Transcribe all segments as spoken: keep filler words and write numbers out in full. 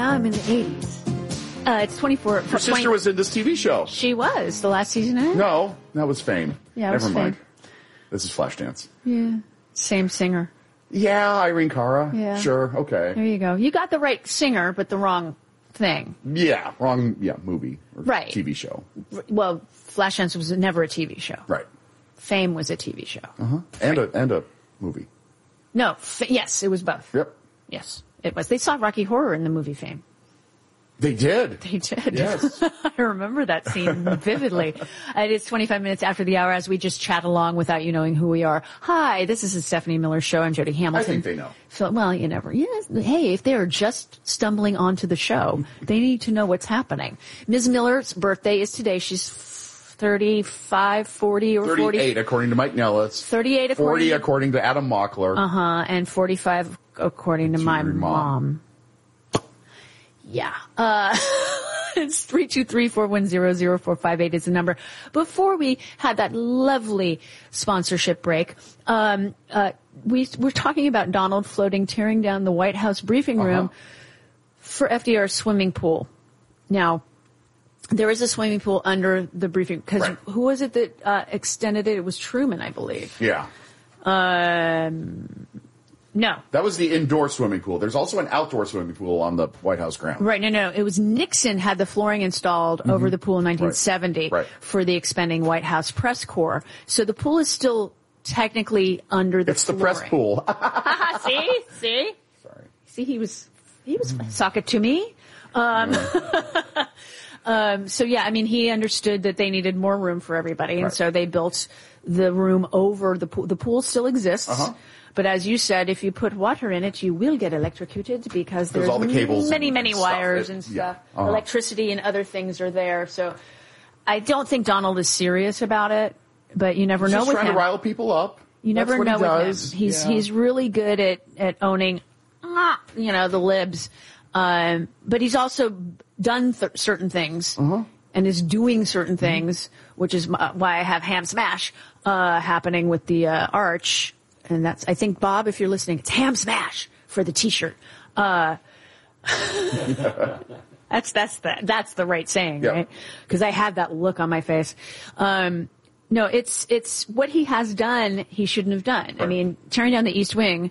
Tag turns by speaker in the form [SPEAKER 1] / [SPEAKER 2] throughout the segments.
[SPEAKER 1] now I'm in the eighties. Uh, it's twenty-four.
[SPEAKER 2] Her sister twenty was in this T V show.
[SPEAKER 1] She was. The last season of it?
[SPEAKER 2] No, that was Fame.
[SPEAKER 1] Yeah, it
[SPEAKER 2] Never
[SPEAKER 1] was
[SPEAKER 2] mind.
[SPEAKER 1] Fame.
[SPEAKER 2] This is Flashdance.
[SPEAKER 1] Yeah. Same singer.
[SPEAKER 2] Yeah, Irene Cara.
[SPEAKER 1] Yeah.
[SPEAKER 2] Sure, okay.
[SPEAKER 1] There you go. You got the right singer, but the wrong thing.
[SPEAKER 2] Yeah, wrong, yeah, movie or
[SPEAKER 1] right.
[SPEAKER 2] T V show.
[SPEAKER 1] Well, Flashdance was never a T V show.
[SPEAKER 2] Right.
[SPEAKER 1] Fame was a T V show.
[SPEAKER 2] Uh-huh. And a and a movie.
[SPEAKER 1] No, f- yes, it was both.
[SPEAKER 2] Yep.
[SPEAKER 1] Yes, it was. They saw Rocky Horror in the movie Fame.
[SPEAKER 2] They did.
[SPEAKER 1] They did.
[SPEAKER 2] Yes.
[SPEAKER 1] I remember that scene vividly. It is twenty-five minutes after the hour as we just chat along without you knowing who we are. Hi, this is the Stephanie Miller Show. I'm Jody Hamilton.
[SPEAKER 2] I think they know.
[SPEAKER 1] So, well, you never. Yes. Hey, if they are just stumbling onto the show, they need to know what's happening. Miz Miller's birthday is today. She's thirty-five, forty, or
[SPEAKER 2] thirty-eight,
[SPEAKER 1] forty.
[SPEAKER 2] thirty-eight according to Mike Nellis.
[SPEAKER 1] thirty-eight according
[SPEAKER 2] forty
[SPEAKER 1] to,
[SPEAKER 2] according to Adam Mockler.
[SPEAKER 1] Uh-huh, and forty-five according to, to my mom. mom. Yeah. Uh, it's three two three, four one zero, zero four five eight is the number. Before we had that lovely sponsorship break, um, uh, we were talking about Donald floating, tearing down the White House briefing room uh-huh. for F D R's swimming pool. Now, there is a swimming pool under the briefing, because right. who was it that uh, extended it? It was Truman, I believe.
[SPEAKER 2] Yeah.
[SPEAKER 1] Um... No.
[SPEAKER 2] That was the indoor swimming pool. There's also an outdoor swimming pool on the White House grounds.
[SPEAKER 1] Right. No, no. It was Nixon had the flooring installed mm-hmm. over the pool in nineteen seventy
[SPEAKER 2] right. Right.
[SPEAKER 1] for the expanding White House press corps. So the pool is still technically under the
[SPEAKER 2] it's
[SPEAKER 1] flooring.
[SPEAKER 2] It's the press pool.
[SPEAKER 1] See? See?
[SPEAKER 2] Sorry.
[SPEAKER 1] See, he was, he was, sock it to me. Um, um, so yeah, I mean, he understood that they needed more room for everybody. And right. so they built the room over the pool. The pool still exists. Uh-huh. But as you said, if you put water in it, you will get electrocuted because there's, there's
[SPEAKER 2] all the cables
[SPEAKER 1] many,
[SPEAKER 2] and,
[SPEAKER 1] many
[SPEAKER 2] and
[SPEAKER 1] wires
[SPEAKER 2] stuff. It,
[SPEAKER 1] and stuff.
[SPEAKER 2] Yeah. Uh-huh.
[SPEAKER 1] Electricity and other things are there. So I don't think Donald is serious about it, but you never
[SPEAKER 2] He's
[SPEAKER 1] know
[SPEAKER 2] just
[SPEAKER 1] with
[SPEAKER 2] trying
[SPEAKER 1] him.
[SPEAKER 2] to rile people up.
[SPEAKER 1] You
[SPEAKER 2] That's
[SPEAKER 1] never
[SPEAKER 2] what
[SPEAKER 1] know
[SPEAKER 2] he
[SPEAKER 1] with
[SPEAKER 2] does.
[SPEAKER 1] him. He's
[SPEAKER 2] yeah.
[SPEAKER 1] he's really good at at owning, you know, the libs. Um, but he's also done th- certain things uh-huh. and is doing certain things, mm-hmm. which is m- why I have Ham Smash uh, happening with the uh, Arch. And that's, I think, Bob, if you're listening, it's Ham Smash for the T-shirt. Uh, that's that's the that's the right saying, yep. right? Because I had that look on my face. Um, no, it's it's what he has done. He shouldn't have done. Right. I mean, tearing down the East Wing,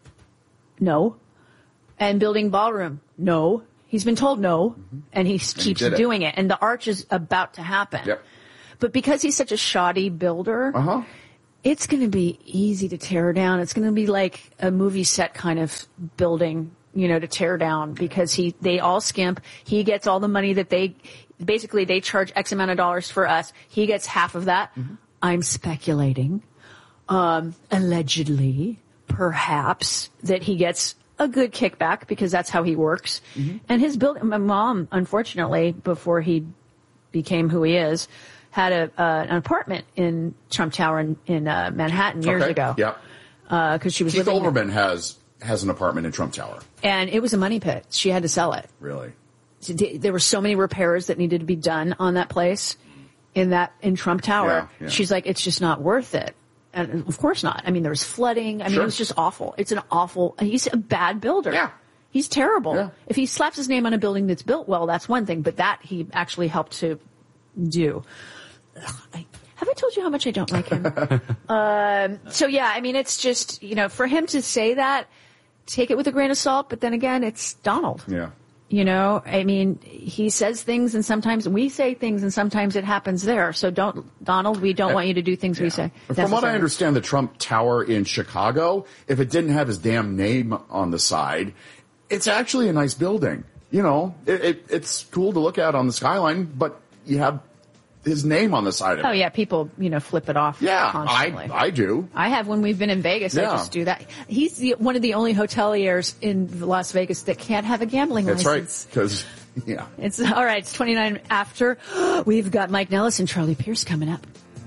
[SPEAKER 1] no, and building ballroom, no. He's been told no, mm-hmm. and he and keeps he doing it. it. And the Arch is about to happen.
[SPEAKER 2] Yep.
[SPEAKER 1] But because he's such a shoddy builder.
[SPEAKER 2] Uh-huh.
[SPEAKER 1] It's going to be easy to tear down. It's going to be like a movie set kind of building, you know, to tear down because he, they all skimp. He gets all the money that they, basically they charge X amount of dollars for us. He gets half of that. Mm-hmm. I'm speculating, um, allegedly, perhaps that he gets a good kickback because that's how he works. Mm-hmm. And his build, my mom, unfortunately, before he became who he is, had a uh, an apartment in Trump Tower in, in uh, Manhattan years
[SPEAKER 2] okay.
[SPEAKER 1] ago.
[SPEAKER 2] Yeah,
[SPEAKER 1] because uh, she was.
[SPEAKER 2] Keith
[SPEAKER 1] living
[SPEAKER 2] Olbermann
[SPEAKER 1] there.
[SPEAKER 2] has has an apartment in Trump Tower,
[SPEAKER 1] and it was a money pit. She had to sell it.
[SPEAKER 2] Really,
[SPEAKER 1] there were so many repairs that needed to be done on that place, in that in Trump Tower.
[SPEAKER 2] Yeah, yeah.
[SPEAKER 1] She's like, it's just not worth it. And of course not. I mean, there was flooding. I mean,
[SPEAKER 2] sure.
[SPEAKER 1] it was just awful. It's an awful. He's a bad builder.
[SPEAKER 2] Yeah.
[SPEAKER 1] He's terrible.
[SPEAKER 2] Yeah.
[SPEAKER 1] If he slaps his name on a building that's built well, that's one thing. But that he actually helped to do. I, have I told you how much I don't like him? um, so yeah, I mean, it's just, you know, for him to say that, take it with a grain of salt. But then again, it's Donald.
[SPEAKER 2] Yeah.
[SPEAKER 1] You know, I mean, he says things and sometimes we say things and sometimes it happens there. So don't, Donald, we don't want you to do things
[SPEAKER 2] yeah.
[SPEAKER 1] we say.
[SPEAKER 2] From what I understand, the Trump Tower in Chicago, if it didn't have his damn name on the side, it's actually a nice building. You know, it, it, it's cool to look at on the skyline, but you have his name on the side of it.
[SPEAKER 1] Oh yeah, people, you know, flip it off.
[SPEAKER 2] Yeah,
[SPEAKER 1] constantly.
[SPEAKER 2] I I do.
[SPEAKER 1] I have when we've been in Vegas.
[SPEAKER 2] Yeah.
[SPEAKER 1] I just do that. He's the, one of the only hoteliers in Las Vegas that can't have a gambling
[SPEAKER 2] That's
[SPEAKER 1] license.
[SPEAKER 2] right, because yeah.
[SPEAKER 1] It's all right. It's twenty-nine after. We've got Mike Nellis and Charlie Pierce coming up.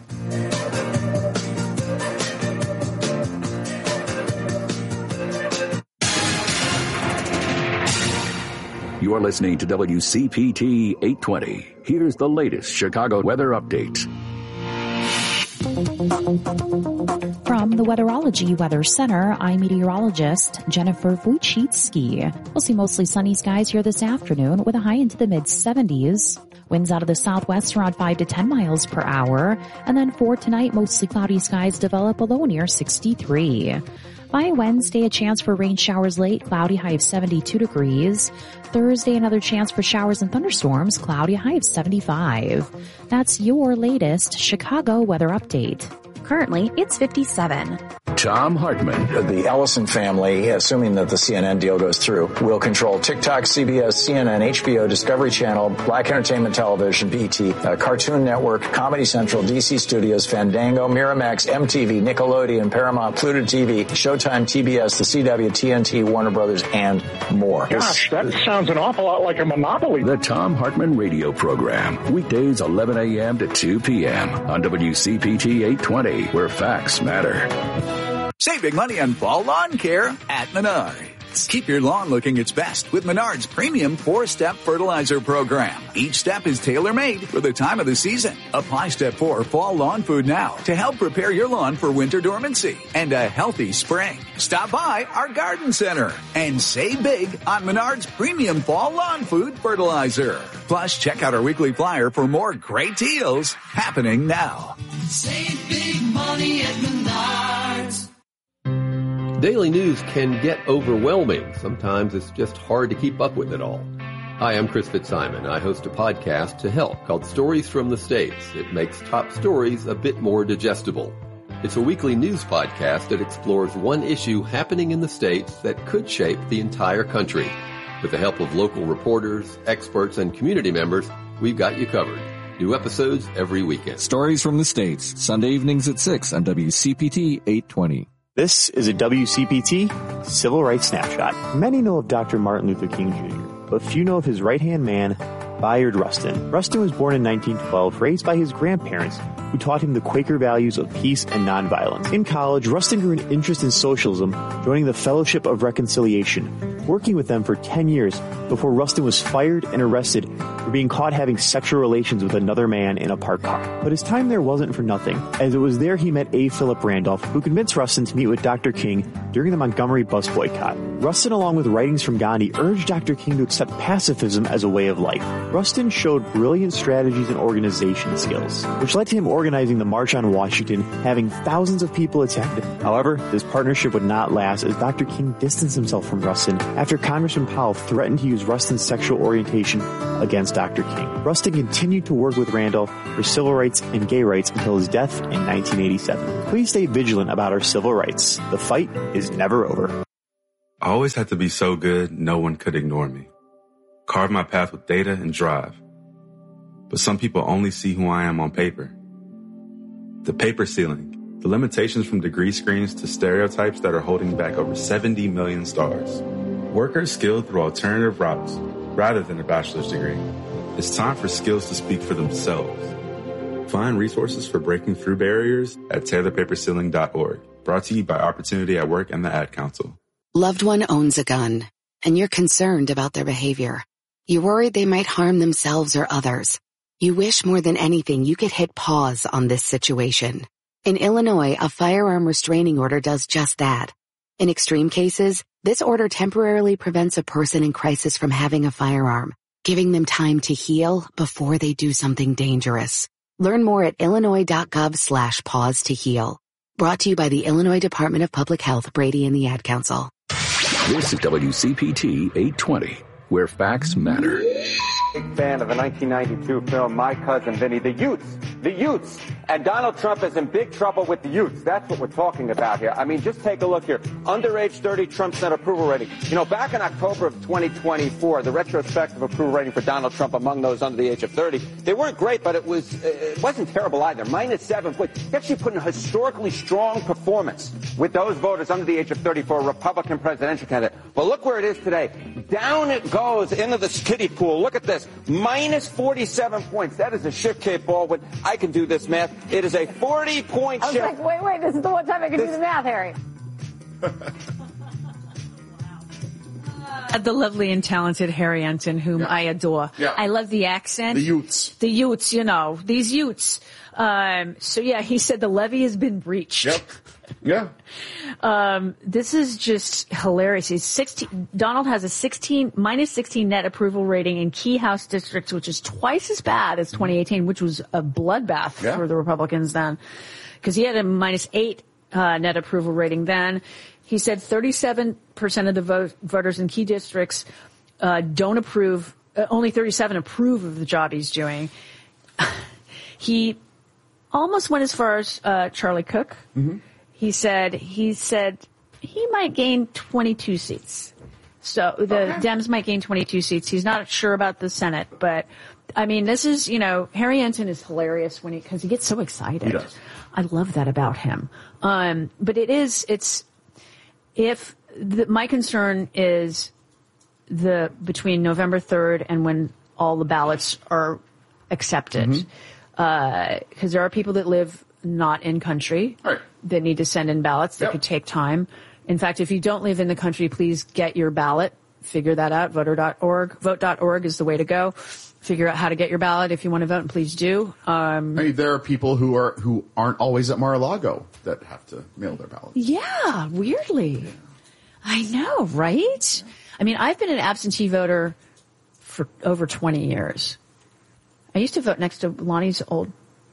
[SPEAKER 3] You're listening to W C P T eight twenty. Here's the latest Chicago weather update.
[SPEAKER 4] From the Weatherology Weather Center, I'm meteorologist Jennifer Wojcicki. We'll see mostly sunny skies here this afternoon with a high into the mid seventies. Winds out of the southwest around five to ten miles per hour. And then for tonight, mostly cloudy skies develop a low near sixty-three. By Wednesday, a chance for rain showers late, cloudy high of seventy-two degrees. Thursday, another chance for showers and thunderstorms, cloudy high of seventy-five. That's your latest Chicago weather update. Currently, it's fifty-seven.
[SPEAKER 3] Thom Hartmann.
[SPEAKER 5] The Ellison family, assuming that the C N N deal goes through, will control TikTok, C B S, C N N, H B O, Discovery Channel, Black Entertainment Television, B E T, uh, Cartoon Network, Comedy Central, D C Studios, Fandango, Miramax, M T V, Nickelodeon, Paramount, Pluto T V, Showtime, T B S, the C W, T N T, Warner Brothers, and more.
[SPEAKER 6] Gosh, that sounds an awful lot like a monopoly.
[SPEAKER 3] The Thom Hartmann Radio Program. Weekdays eleven a.m. to two p.m. on W C P T eight twenty, where facts matter.
[SPEAKER 7] Save big money on fall lawn care at Menards. Keep your lawn looking its best with Menards premium four-step fertilizer program. Each step is tailor-made for the time of the season. Apply step four fall lawn food now to help prepare your lawn for winter dormancy and a healthy spring. Stop by our garden center and save big on Menards premium fall lawn food fertilizer. Plus, check out our weekly flyer for more great deals happening now.
[SPEAKER 8] Save big money at Menards.
[SPEAKER 9] Daily news can get overwhelming. Sometimes it's just hard to keep up with it all. Hi, I'm Chris Fitzsimon. I host a podcast to help called Stories from the States. It makes top stories a bit more digestible. It's a weekly news podcast that explores one issue happening in the States that could shape the entire country. With the help of local reporters, experts, and community members, we've got you covered. New episodes every weekend.
[SPEAKER 10] Stories from the States, Sunday evenings at six on W C P T eight twenty.
[SPEAKER 11] This is a W C P T Civil Rights Snapshot. Many know of Doctor Martin Luther King Junior, but few know of his right-hand man, Bayard Rustin. Rustin was born in nineteen twelve, raised by his grandparents, who taught him the Quaker values of peace and nonviolence. In college, Rustin grew an interest in socialism, joining the Fellowship of Reconciliation, working with them for ten years before Rustin was fired and arrested for being caught having sexual relations with another man in a parked car. But his time there wasn't for nothing, as it was there he met A. Philip Randolph, who convinced Rustin to meet with Doctor King during the Montgomery bus boycott. Rustin, along with writings from Gandhi, urged Doctor King to accept pacifism as a way of life. Rustin showed brilliant strategies and organization skills, which led to him organizing the March on Washington, having thousands of people attend. However, this partnership would not last, as Doctor King distanced himself from Rustin after Congressman Powell threatened to use Rustin's sexual orientation against Doctor King. Rustin continued to work with Randolph for civil rights and gay rights until his death in nineteen eighty-seven. Please stay vigilant about our civil rights. The fight is never over.
[SPEAKER 12] I always had to be so good, no one could ignore me. Carve my path with data and drive. But some people only see who I am on paper. The paper ceiling, the limitations from degree screens to stereotypes that are holding back over seventy million stars. Workers skilled through alternative routes rather than a bachelor's degree. It's time for skills to speak for themselves. Find resources for breaking through barriers at tear the paper ceiling dot org. Brought to you by Opportunity at Work and the Ad Council.
[SPEAKER 13] Loved one owns a gun, and you're concerned about their behavior. You're worried they might harm themselves or others. You wish more than anything you could hit pause on this situation. In Illinois, a firearm restraining order does just that. In extreme cases, this order temporarily prevents a person in crisis from having a firearm, giving them time to heal before they do something dangerous. Learn more at illinois.gov slash pause to heal. Brought to you by the Illinois Department of Public Health, Brady and the Ad Council.
[SPEAKER 3] This is W C P T eight twenty, where facts matter.
[SPEAKER 14] Big fan of the nineteen ninety-two film My Cousin Vinny. The Utes, the Utes, and Donald Trump is in big trouble with the Utes. That's what we're talking about here. I mean, just take a look here. Underage thirty Trump Center approval rating. You know, back in October of twenty twenty-four, the retrospective approval rating for Donald Trump among those under the age of thirty, they weren't great, but it was it wasn't terrible either. Minus seven points. He actually put in a historically strong performance with those voters under the age of thirty for a Republican presidential candidate. But look where it is today. Down it goes into the kiddie pool. Look at this. Minus forty-seven points. That is a shift Kate Baldwin. I can do this math. It is a forty-point shift.
[SPEAKER 15] I was like, wait, wait, this is the one time I can this... do the math, Harry.
[SPEAKER 1] Uh, the lovely and talented Harry Enton, whom
[SPEAKER 2] Yeah.
[SPEAKER 1] I adore.
[SPEAKER 2] Yeah.
[SPEAKER 1] I love the accent.
[SPEAKER 2] The Utes.
[SPEAKER 1] The Utes, you know, these Utes. Um, so yeah, he said the levee has been breached.
[SPEAKER 2] Yep. Yeah.
[SPEAKER 1] Um, this is just hilarious. He's sixteen. Donald has a sixteen minus sixteen net approval rating in key House districts, which is twice as bad as twenty eighteen, which was a bloodbath
[SPEAKER 2] Yeah.
[SPEAKER 1] for the Republicans then, because he had a minus eight uh, net approval rating then. He said thirty-seven percent of the vote, voters in key districts uh, don't approve. Uh, only thirty-seven approve of the job he's doing. He almost went as far as uh, Charlie Cook.
[SPEAKER 2] Mm-hmm.
[SPEAKER 1] He said he said he might gain twenty-two seats. So the
[SPEAKER 2] Okay.
[SPEAKER 1] Dems might gain twenty-two seats. He's not sure about the Senate, but I mean, this is, you know, Harry Enton is hilarious when he, cause he gets so excited.
[SPEAKER 2] He does.
[SPEAKER 1] I love that about him. Um, but it is, it's, if the, my concern is the, between November third and when all the ballots are accepted,
[SPEAKER 2] Mm-hmm.
[SPEAKER 1] uh, cause there are people that live not in country
[SPEAKER 2] Right.
[SPEAKER 1] that need to send in ballots that
[SPEAKER 2] Yep.
[SPEAKER 1] could take time. In fact, if you don't live in the country, please get your ballot. Figure that out. voter dot org. vote dot org is the way to go. Figure out how to get your ballot. If you want to vote, please do. Um,
[SPEAKER 2] I mean, there are people who are who aren't always at Mar-a-Lago that have to mail their ballots.
[SPEAKER 1] yeah, weirdly. I know, right? I mean, I've been an absentee voter for over twenty years. I used to vote next to Lonnie's old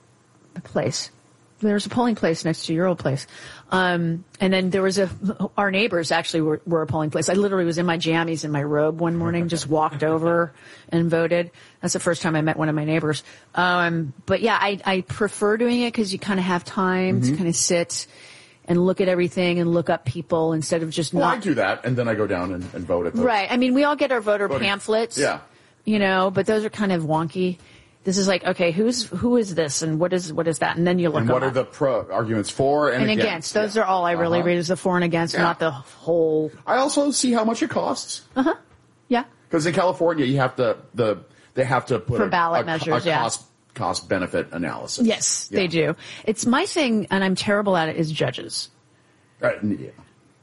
[SPEAKER 1] place. There's a polling place next to your old place. Um, and then there was a, our neighbors actually were, were a polling place. I literally was in my jammies in my robe one morning, just walked over and voted. That's the first time I met one of my neighbors. Um, but yeah, I, I prefer doing it because you kind of have time
[SPEAKER 2] Mm-hmm.
[SPEAKER 1] to kind of sit and look at everything and look up people instead of just
[SPEAKER 2] Well,
[SPEAKER 1] not.
[SPEAKER 2] I do that, and then I go down and, and vote at the
[SPEAKER 1] Right. I mean, we all get our voter
[SPEAKER 2] Voting.
[SPEAKER 1] pamphlets.
[SPEAKER 2] Yeah.
[SPEAKER 1] You know, but those are kind of wonky. This is like, okay, who's, who is this and what is, what is that? And then you look
[SPEAKER 2] And
[SPEAKER 1] them
[SPEAKER 2] what are
[SPEAKER 1] up.
[SPEAKER 2] the pro arguments for and,
[SPEAKER 1] and
[SPEAKER 2] against?
[SPEAKER 1] against. Those
[SPEAKER 2] Yeah.
[SPEAKER 1] are all I really
[SPEAKER 2] Uh-huh.
[SPEAKER 1] read is the for and against,
[SPEAKER 2] Yeah.
[SPEAKER 1] not the whole.
[SPEAKER 2] I also see how much it costs.
[SPEAKER 1] Uh huh. Yeah.
[SPEAKER 2] Because in California, you have to the they have to put
[SPEAKER 1] For
[SPEAKER 2] a,
[SPEAKER 1] ballot
[SPEAKER 2] a,
[SPEAKER 1] measures,
[SPEAKER 2] a
[SPEAKER 1] yeah.
[SPEAKER 2] cost cost benefit analysis.
[SPEAKER 1] Yes,
[SPEAKER 2] Yeah.
[SPEAKER 1] they do. It's my thing, and I'm terrible at it, is judges.
[SPEAKER 2] Uh, yeah.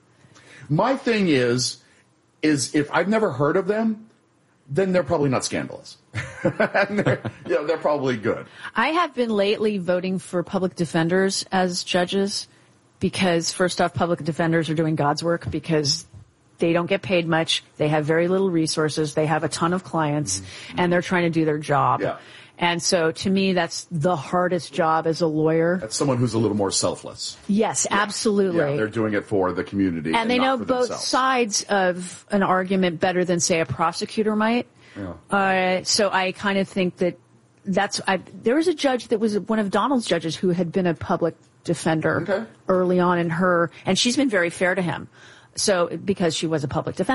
[SPEAKER 2] My thing is, is if I've never heard of them, then they're probably not scandalous. and they're, yeah, they're probably good.
[SPEAKER 1] I have been lately voting for public defenders as judges because, first off, public defenders are doing God's work because they don't get paid much. They have very little resources. They have a ton of clients, mm-hmm. and they're trying to do their job.
[SPEAKER 2] Yeah.
[SPEAKER 1] And so, to me, that's the hardest job as a lawyer.
[SPEAKER 2] That's someone who's a little more selfless.
[SPEAKER 1] Yes,
[SPEAKER 2] Yeah.
[SPEAKER 1] absolutely.
[SPEAKER 2] Yeah, they're doing it for the community.
[SPEAKER 1] And,
[SPEAKER 2] And,
[SPEAKER 1] they
[SPEAKER 2] not
[SPEAKER 1] know
[SPEAKER 2] for
[SPEAKER 1] both
[SPEAKER 2] themselves.
[SPEAKER 1] sides of an argument better than, say, a prosecutor might.
[SPEAKER 2] Yeah.
[SPEAKER 1] Uh, so I kind of think that that's, I, there was a judge that was one of Donald's judges who had been a public defender
[SPEAKER 2] Okay.
[SPEAKER 1] early on in her, and she's been very fair to him. So, because she was a public defender.